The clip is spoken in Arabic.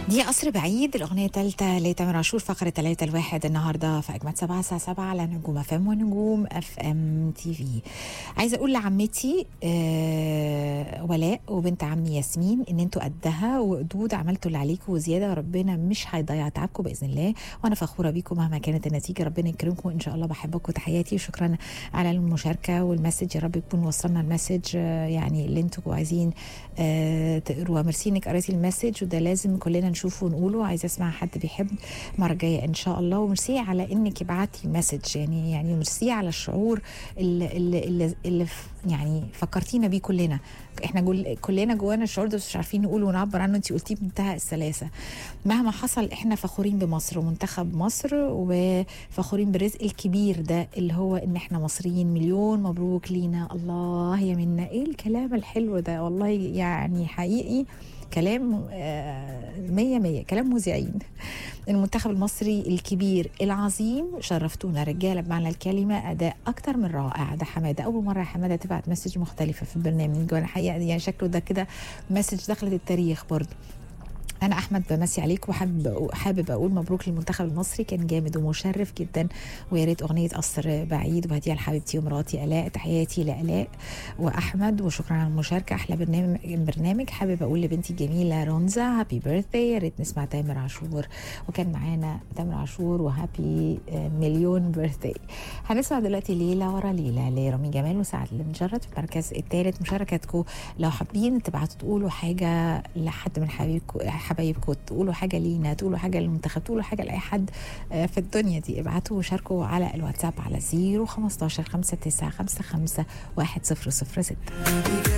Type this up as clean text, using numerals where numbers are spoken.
دي قصر بعيد، الأغنية الثالثة لتامر عاشور، فقرة 3 النهاردة في أجمد 7 الساعة 7 على نجوم اف ام ونجوم اف ام تي في. عايزة أقول لعمتي ولاء وبنت عمي ياسمين إن أنتوا قدها وقدود، عملتوا اللي عليكم وزيادة، وربنا مش هيضيع تعبكم بإذن الله، وأنا فخورة بيكم مهما كانت النتيجة. ربنا يكرمكم إن شاء الله. بحبكم وتحياتي وشكرا على المشاركة والمسج. يا رب يكون وصلنا المسج يعني اللي أنتوا عايزين تقروها. ميرسي إنك قريتي المسج، وده لازم كلنا نشوفه ونقوله. عايزه اسمع حد بيحب المره الجايه ان شاء الله. وميرسي على انك ابعتي مسج، يعني ميرسي على الشعور اللي يعني فكرتينا بيه كلنا. احنا كلنا جوانا الشعور ده بس مش عارفين نقوله ونعبر عنه. انت قلتيه بمنتهى السلاسه. مهما حصل احنا فخورين بمصر ومنتخب مصر، وفخورين بالرزق الكبير ده اللي هو ان احنا مصريين. مليون مبروك لينا. الله يا منا، ايه الكلام الحلو ده والله، يعني حقيقي كلام 100 كلام مذيعين. المنتخب المصري الكبير العظيم، شرفتونا رجاله بمعنى الكلمه، اداء اكتر من رائع. ده حماده، اول مره حماده تبعت مسج مختلفه في البرنامج، وانا حقيقه يعني شكله ده كده مسج دخلت التاريخ برضه. أنا أحمد بمسي عليك، وحابب أقول مبروك للمنتخب المصري، كان جامد ومشرف جدا. ويا ريت أغنية قصر بعيد، وهديها لحبيبتي ومراتي آلاء. تحياتي لآلاء وأحمد وشكرا على المشاركة. أحلى برنامج. حابب أقول لبنتي الجميلة رونزا هابي بيرثداي. يا ريت نسمع تامر عاشور، وكان معانا تامر عاشور وهابي مليون بيرثداي. هنسمع دلوقتي ليلة ورا ليلة لرامي جمال وسعد المجرد في المركز الثالث. مشاركتكم لو حابين تبعتوا تقولوا حاجة لحد من حبايبكم، تقولوا حاجه لينا، تقولوا حاجه للمنتخب، تقولوا حاجه لاي حد في الدنيا دي، ابعتوا وشاركوا على الواتساب على 015 5955 1006.